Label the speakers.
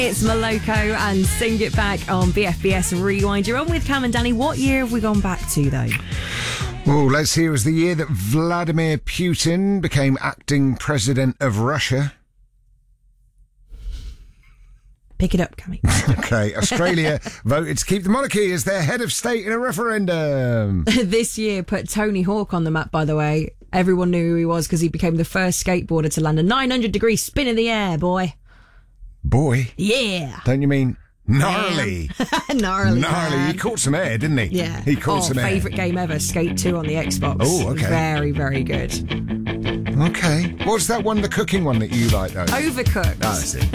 Speaker 1: It's Moloko and Sing It Back on BFBS Rewind. You're on with Cam and Danny. What year have we gone back to, though?
Speaker 2: Well, let's see. It was the year that Vladimir Putin became acting president of Russia.
Speaker 1: Pick it up, Cammy.
Speaker 2: Okay, Australia voted to keep the monarchy as their head of state in a referendum.
Speaker 1: This year put Tony Hawk on the map, by the way. Everyone knew who he was because he became the first skateboarder to land a 900-degree spin in the air, boy.
Speaker 2: Boy?
Speaker 1: Yeah.
Speaker 2: Don't you mean gnarly?
Speaker 1: Gnarly.
Speaker 2: He caught some air, didn't he?
Speaker 1: Yeah.
Speaker 2: He caught some air.
Speaker 1: Favourite game ever, Skate 2 on the Xbox.
Speaker 2: Oh, okay.
Speaker 1: Very, very good.
Speaker 2: Okay. What's that one, the cooking one that you like, though?
Speaker 1: Overcooked.
Speaker 2: Oh, that's it.